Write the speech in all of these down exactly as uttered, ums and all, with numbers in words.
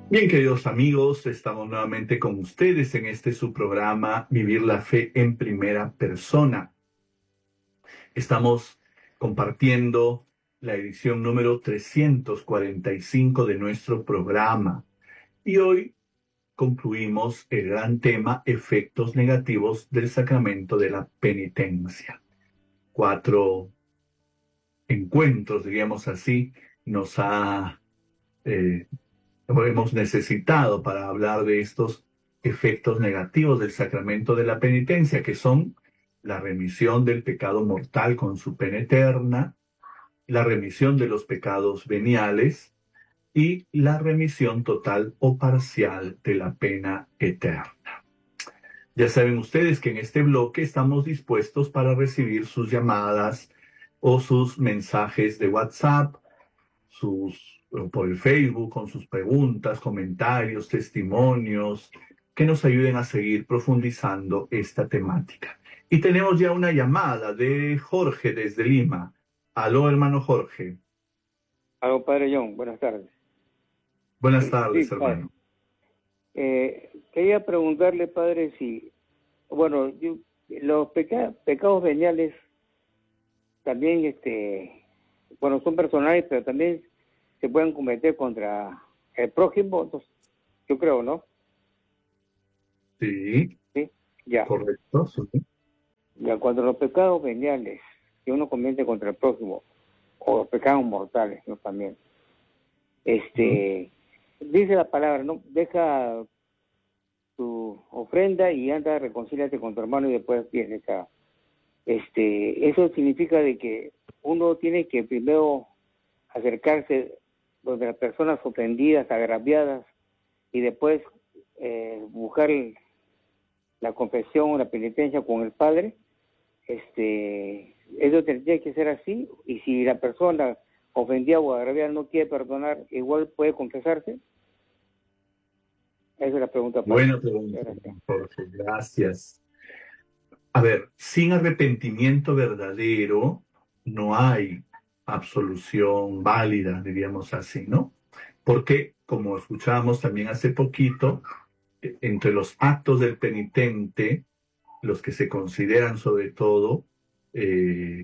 Bien, queridos amigos, estamos nuevamente con ustedes en este su programa Vivir la Fe en Primera Persona. Estamos compartiendo la edición número trescientos cuarenta y cinco de nuestro programa y hoy concluimos el gran tema efectos negativos del sacramento de la penitencia. Cuatro encuentros, diríamos así, nos ha eh, hemos necesitado para hablar de estos efectos negativos del sacramento de la penitencia, que son la remisión del pecado mortal con su pena eterna, la remisión de los pecados veniales y la remisión total o parcial de la pena eterna. Ya saben ustedes que en este bloque estamos dispuestos para recibir sus llamadas o sus mensajes de WhatsApp, sus, por el Facebook, con sus preguntas, comentarios, testimonios, que nos ayuden a seguir profundizando esta temática. Y tenemos ya una llamada de Jorge desde Lima. Aló, hermano Jorge. Aló, padre John, buenas tardes. Buenas Eh, tardes, sí, padre. hermano. Eh, quería preguntarle, padre, si, bueno, yo- los peca- pecados veniales también, este, bueno, son personales, pero también se pueden cometer contra el prójimo, entonces, yo creo, ¿no? Sí, Sí, ya, correcto. Sí. ya, cuando los pecados veniales que uno comete contra el prójimo, o los pecados mortales, ¿no? También, Ujú. este, dice la palabra, ¿no? Deja tu ofrenda y anda, reconcíliate con tu hermano y después vienes a... Este, eso significa de que uno tiene que primero acercarse donde las personas ofendidas, agraviadas, y después eh, buscar la confesión o la penitencia con el Padre. Este, eso tendría que ser así, y si la persona ofendida o agraviada no quiere perdonar, igual puede confesarse. Esa es la pregunta, Padre. Buena pregunta, Gracias. Jorge. Gracias. A ver, sin arrepentimiento verdadero no hay absolución válida, diríamos así, ¿no? Porque, como escuchábamos también hace poquito, eh, entre los actos del penitente, los que se consideran sobre todo, eh,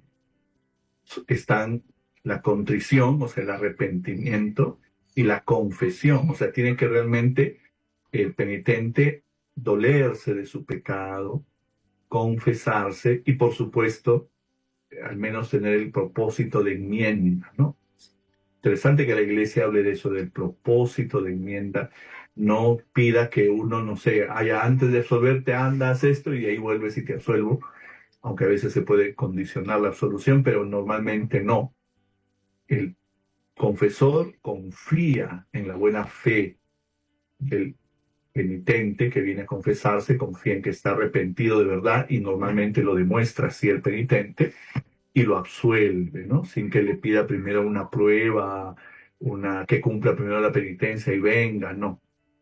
están la contrición, o sea, el arrepentimiento, y la confesión, o sea, tiene que realmente el penitente dolerse de su pecado, confesarse y, por supuesto, al menos tener el propósito de enmienda, ¿no? Interesante que la iglesia hable de eso, del propósito de enmienda. No pida que uno, no sé, haya antes de absolverte, anda, haz esto y ahí vuelves y te absuelvo, aunque a veces se puede condicionar la absolución, pero normalmente no. El confesor confía en la buena fe del penitente que viene a confesarse, confía en que está arrepentido de verdad y normalmente lo demuestra así el penitente y lo absuelve, ¿no? Sin que le pida primero una prueba, una que cumpla primero la penitencia y venga, no.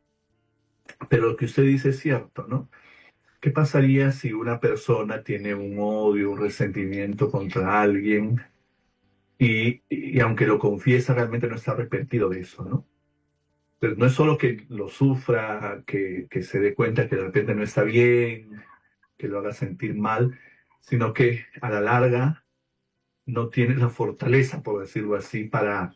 Pero lo que usted dice es cierto, ¿no? ¿Qué pasaría si una persona tiene un odio, un resentimiento contra alguien y, y aunque lo confiesa realmente no está arrepentido de eso, ¿no? Entonces, no es solo que lo sufra, que, que se dé cuenta que de repente no está bien, que lo haga sentir mal, sino que a la larga no tiene la fortaleza, por decirlo así, para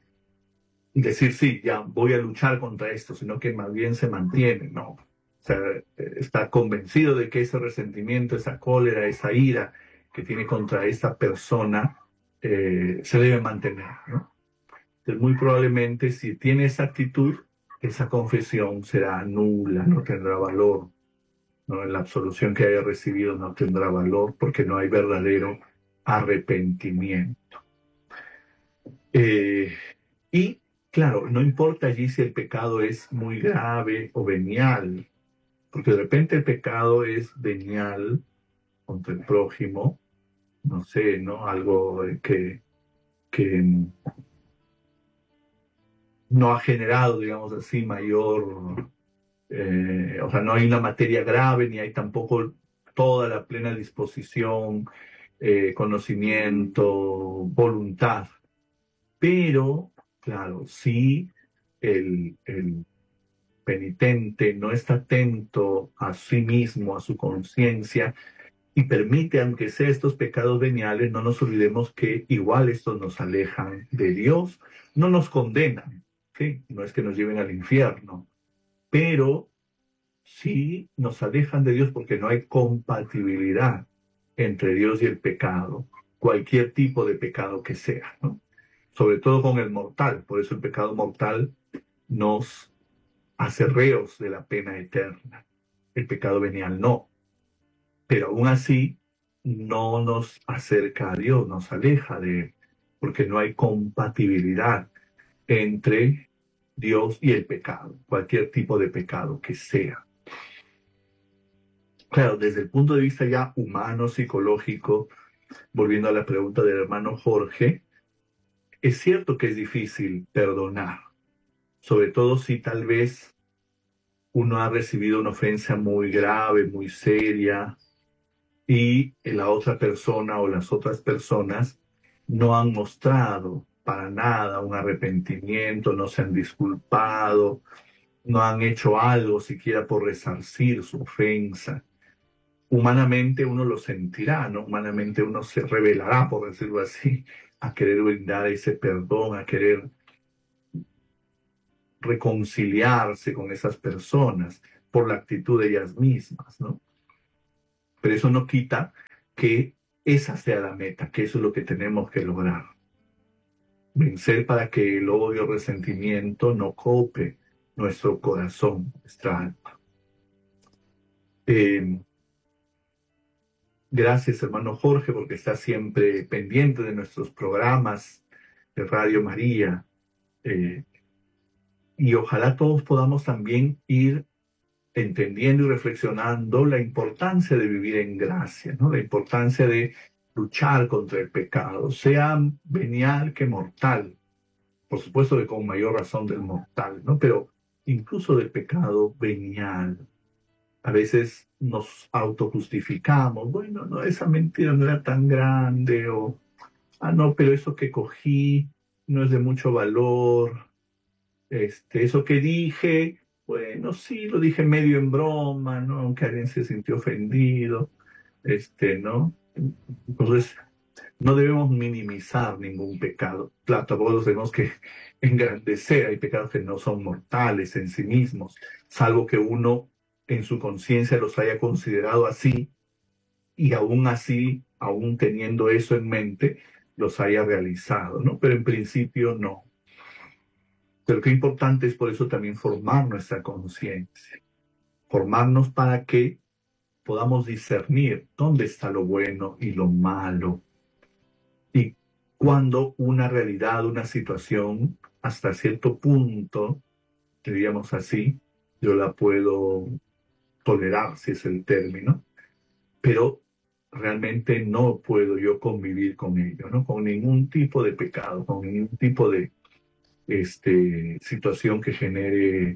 decir, sí, ya voy a luchar contra esto, sino que más bien se mantiene, ¿no? O sea, está convencido de que ese resentimiento, esa cólera, esa ira que tiene contra esta persona eh, se debe mantener, ¿no? Entonces, muy probablemente si tiene esa actitud, esa confesión será nula, no tendrá valor, ¿no? La absolución que haya recibido no tendrá valor porque no hay verdadero arrepentimiento. Eh, y claro, no importa allí si el pecado es muy grave o venial, porque de repente el pecado es venial contra el prójimo, no sé, ¿no? Algo que, que no ha generado, digamos así, mayor, eh, o sea, no hay una materia grave, ni hay tampoco toda la plena disposición, eh, conocimiento, voluntad. Pero, claro, sí, el, el penitente no está atento a sí mismo, a su conciencia, y permite, aunque sea estos pecados veniales, no nos olvidemos que igual estos nos alejan de Dios, no nos condenan, ¿sí? No es que nos lleven al infierno, pero sí nos alejan de Dios porque no hay compatibilidad entre Dios y el pecado, cualquier tipo de pecado que sea, ¿no? Sobre todo con el mortal, por eso el pecado mortal nos hace reos de la pena eterna, el pecado venial no, pero aún así no nos acerca a Dios, nos aleja de Él, porque no hay compatibilidad entre Dios y el pecado, cualquier tipo de pecado que sea. Claro, desde el punto de vista ya humano, psicológico, volviendo a la pregunta del hermano Jorge, es cierto que es difícil perdonar, sobre todo si tal vez uno ha recibido una ofensa muy grave, muy seria, y la otra persona o las otras personas no han mostrado para nada un arrepentimiento, no se han disculpado, no han hecho algo siquiera por resarcir su ofensa. Humanamente uno lo sentirá, ¿no? Humanamente uno se revelará, por decirlo así, a querer brindar ese perdón, a querer reconciliarse con esas personas por la actitud de ellas mismas, ¿no? Pero eso no quita que esa sea la meta, que eso es lo que tenemos que lograr. Vencer para que el odio, el resentimiento no cope nuestro corazón, nuestra alma. Eh, gracias, hermano Jorge, porque está siempre pendiente de nuestros programas de Radio María. Eh, y ojalá todos podamos también ir entendiendo y reflexionando la importancia de vivir en gracia, ¿no? La importancia de luchar contra el pecado, sea venial que mortal. Por supuesto que con mayor razón del mortal, ¿no? Pero incluso del pecado venial. A veces nos autojustificamos, bueno, no, esa mentira no era tan grande, o, ah, no, pero eso que cogí no es de mucho valor, este, eso que dije, bueno, sí, lo dije medio en broma, ¿no? Aunque alguien se sintió ofendido, este, ¿no? Entonces, no debemos minimizar ningún pecado. Claro, tampoco los tenemos que engrandecer. Hay pecados que no son mortales en sí mismos, salvo que uno en su conciencia los haya considerado así y aún así, aún teniendo eso en mente, los haya realizado, ¿no? Pero en principio no. Pero qué importante es por eso también formar nuestra conciencia, formarnos para que podamos discernir dónde está lo bueno y lo malo, y cuando una realidad, una situación, hasta cierto punto, diríamos así, yo la puedo tolerar, si es el término, pero realmente no puedo yo convivir con ello, ¿no? Con ningún tipo de pecado, con ningún tipo de este, situación que genere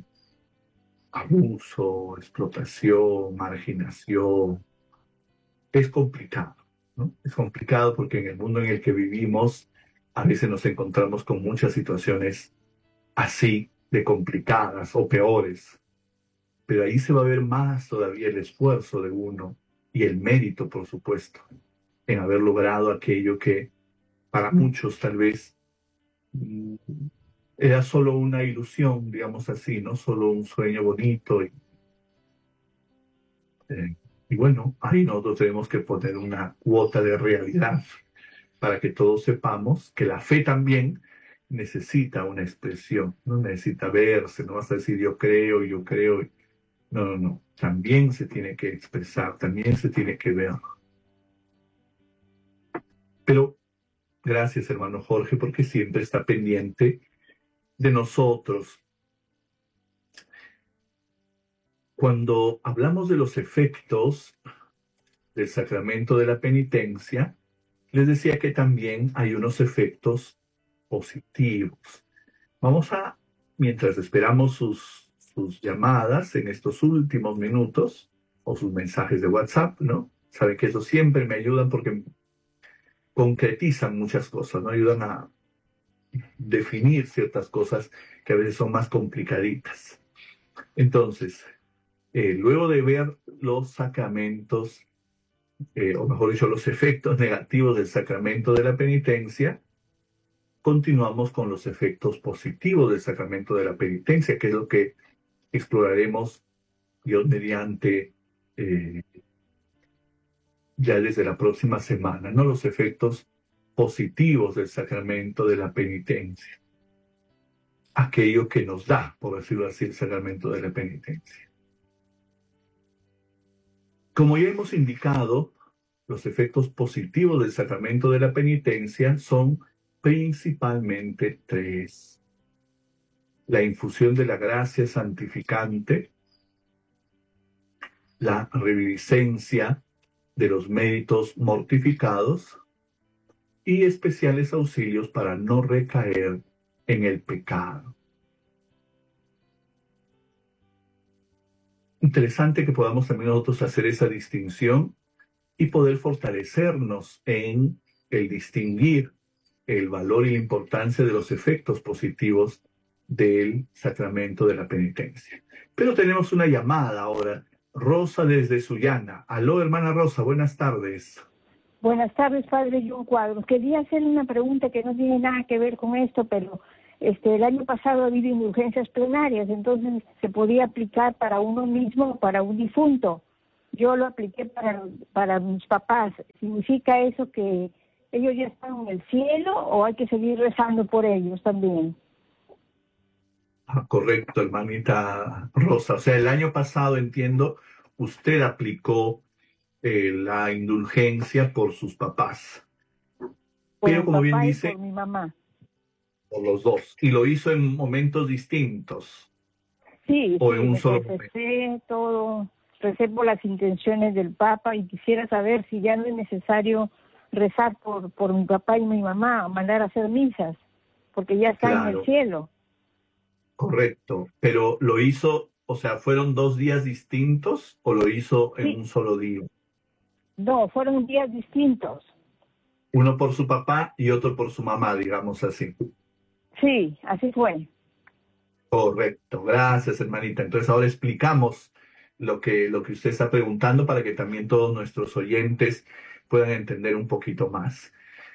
abuso, explotación, marginación. Es complicado, ¿no? Es complicado porque en el mundo en el que vivimos a veces nos encontramos con muchas situaciones así de complicadas o peores, pero ahí se va a ver más todavía el esfuerzo de uno y el mérito, por supuesto, en haber logrado aquello que para muchos tal vez mm, era solo una ilusión, digamos así, no solo un sueño bonito. Y, eh, y bueno, ahí nosotros tenemos que poner una cuota de realidad para que todos sepamos que la fe también necesita una expresión, no necesita verse, no vas a decir yo creo, yo creo. No, no, no. También se tiene que expresar, también se tiene que ver. Pero gracias, hermano Jorge, porque siempre está pendiente de nosotros. Cuando hablamos de los efectos del sacramento de la penitencia, les decía que también hay unos efectos positivos. Vamos a, mientras esperamos sus, sus llamadas en estos últimos minutos, o sus mensajes de WhatsApp, ¿no? Saben que eso siempre me ayudan porque concretizan muchas cosas, ¿no? Ayudan a definir ciertas cosas que a veces son más complicaditas. Entonces, eh, luego de ver los sacramentos, eh, o mejor dicho, los efectos negativos del sacramento de la penitencia, continuamos con los efectos positivos del sacramento de la penitencia, que es lo que exploraremos Dios mediante eh, ya desde la próxima semana, ¿no? Los efectos positivos del sacramento de la penitencia, aquello que nos da, por decirlo así, el sacramento de la penitencia. Como ya hemos indicado, los efectos positivos del sacramento de la penitencia son principalmente tres: la infusión de la gracia santificante, la reviviscencia de los méritos mortificados y especiales auxilios para no recaer en el pecado. Interesante que podamos también nosotros hacer esa distinción y poder fortalecernos en el distinguir el valor y la importancia de los efectos positivos del sacramento de la penitencia. Pero tenemos una llamada ahora. Rosa desde Sullana. Aló, hermana Rosa, buenas tardes. Buenas tardes, padre John Cuadros. Quería hacerle una pregunta que no tiene nada que ver con esto, pero este el año pasado ha habido indulgencias plenarias, entonces se podía aplicar para uno mismo o para un difunto. Yo lo apliqué para, para mis papás. ¿Significa eso que ellos ya están en el cielo o hay que seguir rezando por ellos también? Ah, correcto, hermanita Rosa. O sea, el año pasado, entiendo, usted aplicó eh, la indulgencia por sus papás. Por Pero mi como bien papá y dice, por mi mamá. por los dos. Y lo hizo en momentos distintos Sí, o sí, en un me solo momento. confesé todo, recé por las intenciones del Papa y quisiera saber si ya no es necesario rezar por, por mi papá y mi mamá, mandar a hacer misas, porque ya está en el Claro, cielo. correcto. Pero lo hizo, o sea, ¿fueron dos días distintos o lo hizo en Sí, un solo día? no, fueron días distintos. Uno por su papá y otro por su mamá, digamos así. Sí, así fue. Correcto, gracias, hermanita. Entonces ahora explicamos lo que, lo que usted está preguntando para que también todos nuestros oyentes puedan entender un poquito más.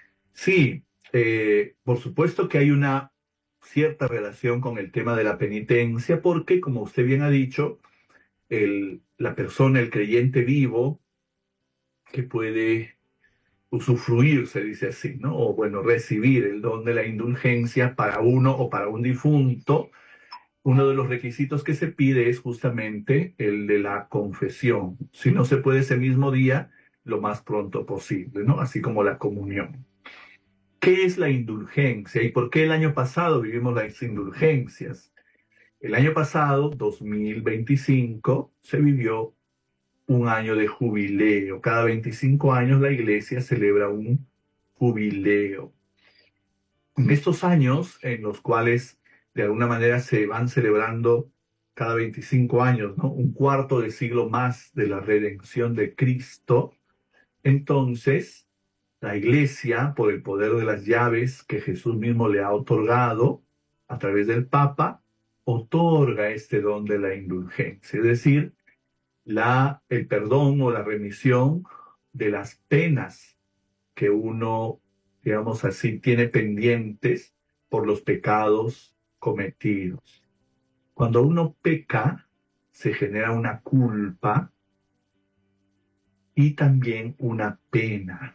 Sí, eh, por supuesto que hay una cierta relación con el tema de la penitencia, porque, como usted bien ha dicho, el, la persona, el creyente vivo, que puede usufruir, se dice así, ¿no? O bueno, recibir el don de la indulgencia para uno o para un difunto, uno de los requisitos que se pide es justamente el de la confesión. Si no se puede ese mismo día, lo más pronto posible, ¿no? Así como la comunión. ¿Qué es la indulgencia y por qué el año pasado vivimos las indulgencias? El año pasado, dos mil veinticinco, se vivió un año de jubileo. Cada veinticinco años la iglesia celebra un jubileo. En estos años en los cuales de alguna manera se van celebrando cada veinticinco años, ¿no? Un cuarto de siglo más de la redención de Cristo, entonces la iglesia, por el poder de las llaves que Jesús mismo le ha otorgado a través del Papa, otorga este don de la indulgencia, es decir, la, el perdón o la remisión de las penas que uno, digamos así, tiene pendientes por los pecados cometidos. Cuando uno peca, se genera una culpa y también una pena.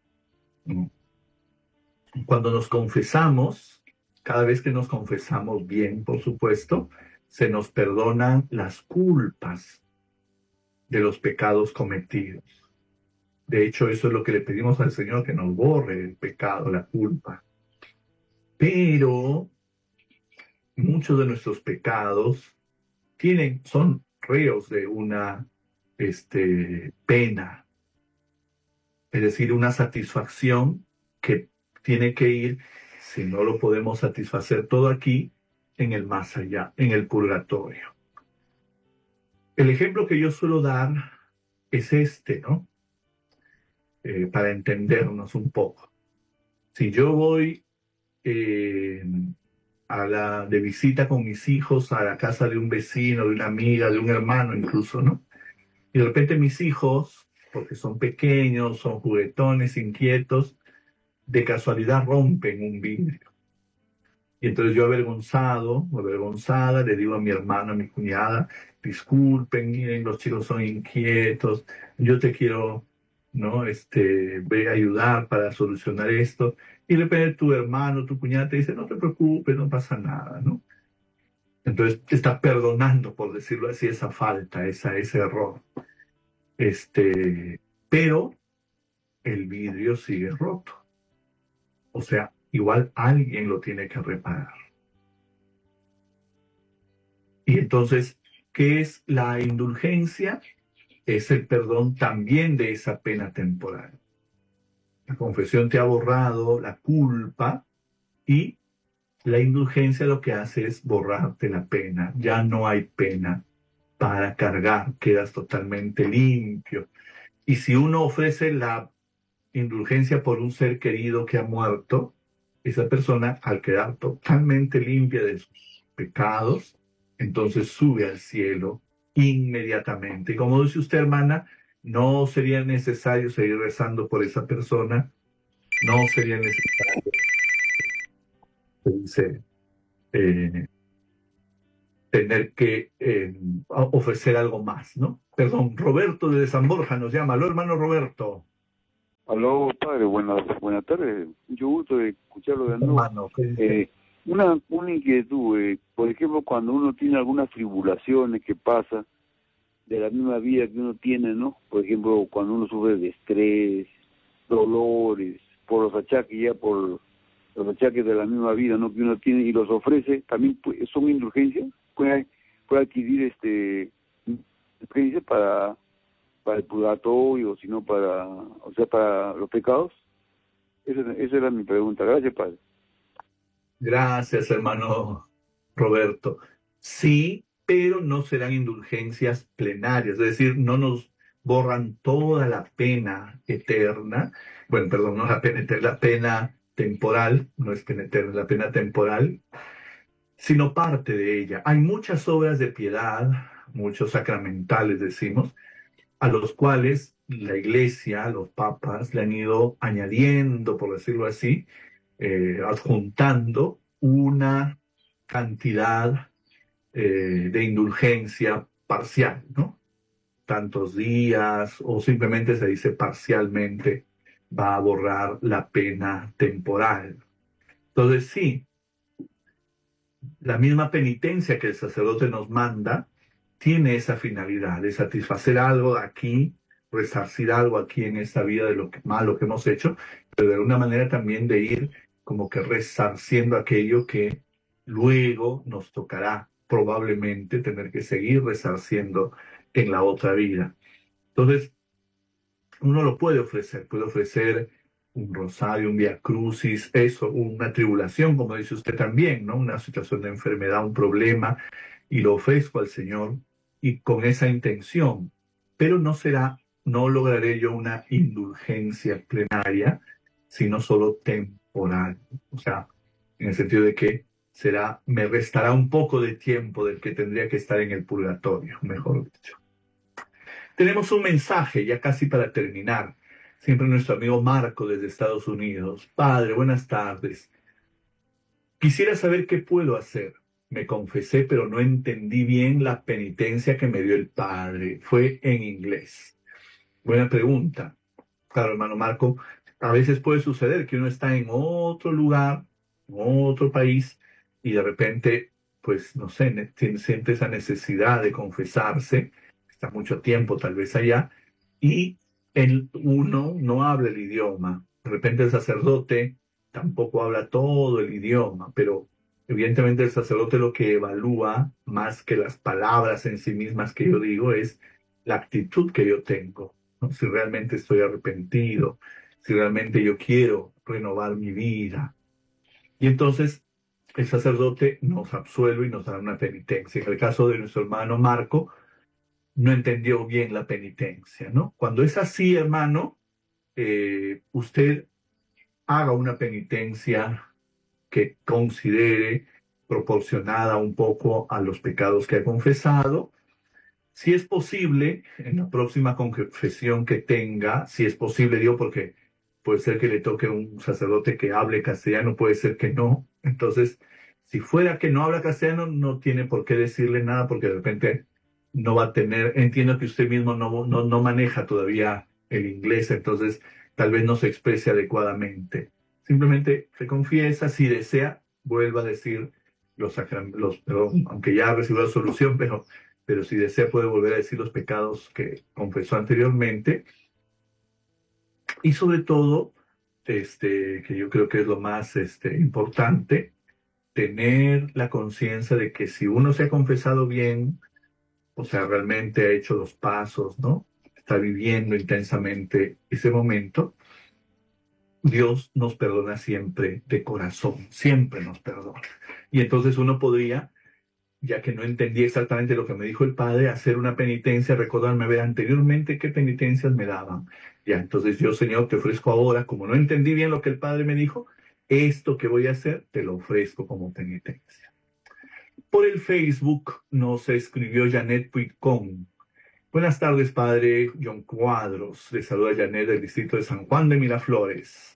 Cuando nos confesamos, cada vez que nos confesamos bien, por supuesto, se nos perdonan las culpas de los pecados cometidos. De hecho, eso es lo que le pedimos al Señor, que nos borre el pecado, la culpa. Pero muchos de nuestros pecados tienen, son reos de una este, pena, es decir, una satisfacción que tiene que ir, si no lo podemos satisfacer todo aquí, en el más allá, en el purgatorio. El ejemplo que yo suelo dar es este, ¿no? Eh, para entendernos un poco. Si yo voy eh, a la, de visita con mis hijos a la casa de un vecino, de una amiga, de un hermano incluso, ¿no? Y de repente mis hijos, porque son pequeños, son juguetones, inquietos, de casualidad rompen un vidrio. Y entonces yo avergonzado, avergonzada, le digo a mi hermano, a mi cuñada, disculpen, miren, los chicos son inquietos, yo te quiero, ¿no? Este, ve a ayudar para solucionar esto. Y de repente tu hermano, tu cuñada te dice, no te preocupes, no pasa nada, ¿no? Entonces te está perdonando, por decirlo así, esa falta, esa, ese error. Este, pero el vidrio sigue roto. O sea, igual alguien lo tiene que reparar. Y entonces, ¿qué es la indulgencia? Es el perdón también de esa pena temporal. La confesión te ha borrado la culpa y la indulgencia lo que hace es borrarte la pena. Ya no hay pena para cargar, quedas totalmente limpio. Y si uno ofrece la indulgencia por un ser querido que ha muerto, esa persona, al quedar totalmente limpia de sus pecados, entonces sube al cielo inmediatamente. Y como dice usted, hermana, no sería necesario seguir rezando por esa persona, no sería necesario, dice, eh, tener que eh, ofrecer algo más, ¿no? Perdón, Roberto de San Borja nos llama. Aló, hermano Roberto. Aló, padre, buenas, buenas tardes. Mucho gusto de escucharlo de nuevo. Hermano, ¿qué dice? Eh, una, una inquietud, eh, por ejemplo, cuando uno tiene algunas tribulaciones que pasa de la misma vida que uno tiene, ¿no? Por ejemplo, cuando uno sufre de estrés, dolores, por los achaques ya, por los achaques de la misma vida, ¿no? Que uno tiene y los ofrece, también pues, son indulgencias, puede, puede adquirir este indulgencia para para el purgatorio, sino para, o sea, para los pecados. Esa, esa era mi pregunta. Gracias, padre. Gracias, hermano Roberto. Sí, pero no serán indulgencias plenarias, es decir, no nos borran toda la pena eterna. Bueno, perdón, no la pena eterna, la pena temporal, no es pena eterna, la pena temporal, sino parte de ella. Hay muchas obras de piedad, muchos sacramentales, decimos, a los cuales la Iglesia, los papas, le han ido añadiendo, por decirlo así, eh, adjuntando una cantidad eh, de indulgencia parcial, ¿no? Tantos días, o simplemente se dice parcialmente, va a borrar la pena temporal. Entonces, sí, la misma penitencia que el sacerdote nos manda tiene esa finalidad de satisfacer algo aquí, resarcir algo aquí en esta vida de lo que, malo que hemos hecho, pero de alguna manera también de ir como que resarciendo aquello que luego nos tocará probablemente tener que seguir resarciendo en la otra vida. Entonces, uno lo puede ofrecer, puede ofrecer un rosario, un vía crucis, eso, una tribulación, como dice usted también, ¿no? Una situación de enfermedad, un problema, y lo ofrezco al Señor y con esa intención, pero no será, no lograré yo una indulgencia plenaria, sino solo temporal, o sea, en el sentido de que será, me restará un poco de tiempo del que tendría que estar en el purgatorio, mejor dicho. Tenemos un mensaje ya casi para terminar. Siempre nuestro amigo Marco desde Estados Unidos. Padre, buenas tardes. Quisiera saber qué puedo hacer. Me confesé, pero no entendí bien la penitencia que me dio el Padre. Fue en inglés. Buena pregunta. Claro, hermano Marco, a veces puede suceder que uno está en otro lugar, en otro país, y de repente, pues, no sé, siente esa necesidad de confesarse, está mucho tiempo tal vez allá, y el, uno no habla el idioma. De repente el sacerdote tampoco habla todo el idioma, pero evidentemente el sacerdote lo que evalúa, más que las palabras en sí mismas que yo digo, es la actitud que yo tengo, ¿no? Si realmente estoy arrepentido, si realmente yo quiero renovar mi vida. Y entonces el sacerdote nos absuelve y nos da una penitencia. En el caso de nuestro hermano Marco, no entendió bien la penitencia, ¿no? Cuando es así, hermano, eh, usted haga una penitencia que considere proporcionada un poco a los pecados que ha confesado. Si es posible, en la próxima confesión que tenga, si es posible, digo, porque puede ser que le toque un sacerdote que hable castellano, puede ser que no. Entonces, si fuera que no habla castellano, no tiene por qué decirle nada, porque de repente no va a tener, entiendo que usted mismo no, no, no maneja todavía el inglés, entonces tal vez no se exprese adecuadamente. Simplemente se confiesa, si desea, vuelva a decir los sacramentos, perdón, aunque ya recibió la solución, pero, pero si desea puede volver a decir los pecados que confesó anteriormente. Y sobre todo, este, que yo creo que es lo más este, importante, tener la conciencia de que si uno se ha confesado bien, o sea, realmente ha hecho los pasos, ¿no? Está viviendo intensamente ese momento, Dios nos perdona siempre de corazón, siempre nos perdona. Y entonces uno podría, ya que no entendí exactamente lo que me dijo el Padre, hacer una penitencia, recordarme ver anteriormente qué penitencias me daban. Ya, entonces yo, Señor, te ofrezco ahora, como no entendí bien lo que el Padre me dijo, esto que voy a hacer, te lo ofrezco como penitencia. Por el Facebook nos escribió Janet Puigcón. Buenas tardes, Padre John Cuadros. Le saluda Janet del distrito de San Juan de Miraflores.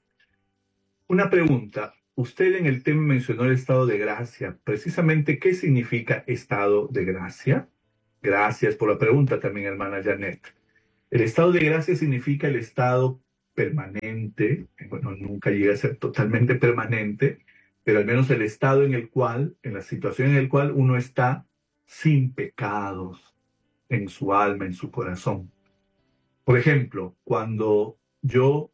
Una pregunta. Usted en el tema mencionó el estado de gracia. Precisamente, ¿qué significa estado de gracia? Gracias por la pregunta también, hermana Janet. El estado de gracia significa el estado permanente. Bueno, nunca llega a ser totalmente permanente, pero al menos el estado en el cual, en la situación en la cual uno está sin pecados en su alma, en su corazón. Por ejemplo, cuando yo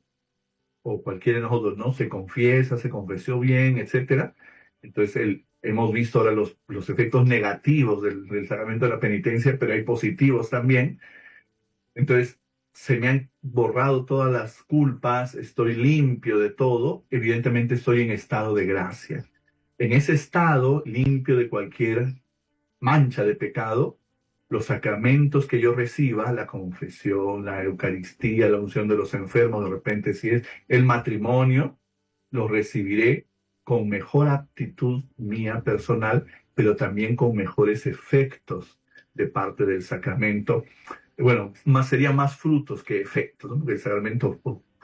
o cualquiera de nosotros, ¿no? Se confiesa, se confesó bien, etcétera. Entonces, el, hemos visto ahora los, los efectos negativos del, del sacramento de la penitencia, pero hay positivos también. Entonces, se me han borrado todas las culpas, estoy limpio de todo, evidentemente estoy en estado de gracia. En ese estado, limpio de cualquier mancha de pecado, los sacramentos que yo reciba, la confesión, la Eucaristía, la unción de los enfermos, de repente si es el matrimonio, los recibiré con mejor aptitud mía personal, pero también con mejores efectos de parte del sacramento. Bueno, más sería más frutos que efectos, ¿no? Porque el sacramento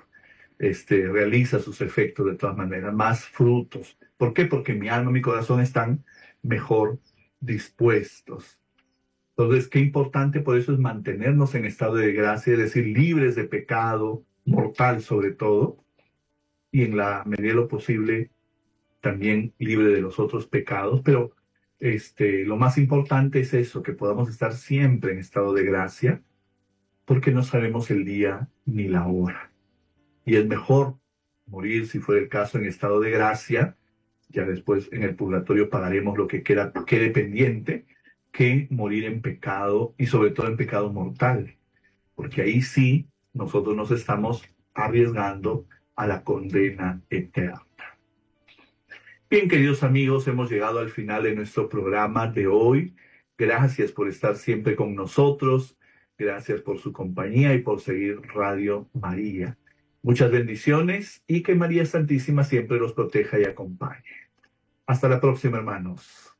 este, realiza sus efectos de todas maneras, más frutos. ¿Por qué? Porque mi alma y mi corazón están mejor dispuestos. Entonces, qué importante por eso es mantenernos en estado de gracia, es decir, libres de pecado, mortal sobre todo, y en la medida de lo posible también libre de los otros pecados, pero este, lo más importante es eso, que podamos estar siempre en estado de gracia, porque no sabemos el día ni la hora. Y es mejor morir, si fuera el caso, en estado de gracia, ya después en el purgatorio pagaremos lo que queda, quede pendiente, que morir en pecado y sobre todo en pecado mortal, porque ahí sí nosotros nos estamos arriesgando a la condena eterna. Bien, queridos amigos, hemos llegado al final de nuestro programa de hoy. Gracias por estar siempre con nosotros, gracias por su compañía y por seguir Radio María. Muchas bendiciones y que María Santísima siempre los proteja y acompañe. Hasta la próxima, hermanos.